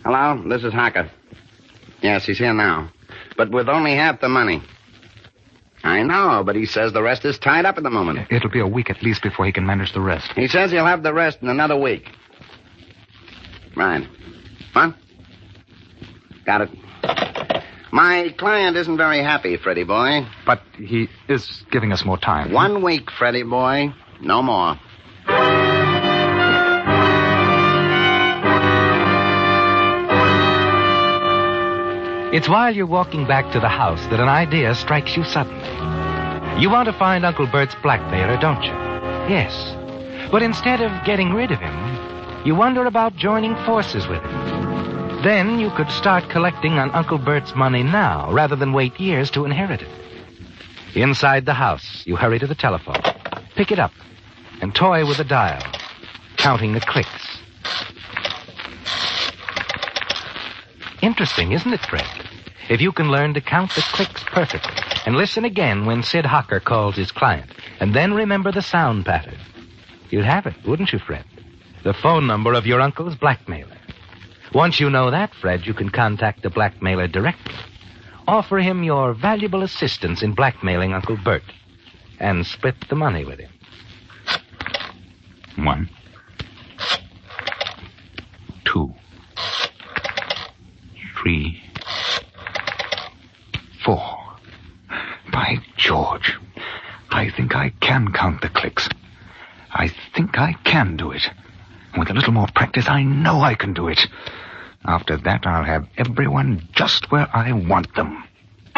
Hello, this is Harker. Yes, he's here now. But with only half the money. I know, but he says the rest is tied up at the moment. It'll be a week at least before he can manage the rest. He says he'll have the rest in another week. Right. What? Got it. My client isn't very happy, Freddie boy. But he is giving us more time. 1 week, Freddie boy. No more. It's while you're walking back to the house that an idea strikes you suddenly. You want to find Uncle Bert's blackmailer, don't you? Yes. But instead of getting rid of him, you wonder about joining forces with him. Then you could start collecting on Uncle Bert's money now, rather than wait years to inherit it. Inside the house, you hurry to the telephone, pick it up, and toy with the dial, counting the clicks. Interesting, isn't it, Fred? If you can learn to count the clicks perfectly and listen again when Sid Hocker calls his client, and then remember the sound pattern, you'd have it, wouldn't you, Fred? The phone number of your uncle's blackmailer. Once you know that, Fred, you can contact the blackmailer directly. Offer him your valuable assistance in blackmailing Uncle Bert and split the money with him. 1, 2, 3, 4. By George, I think I can count the clicks. I think I can do it. And with a little more practice, I know I can do it. After that, I'll have everyone just where I want them.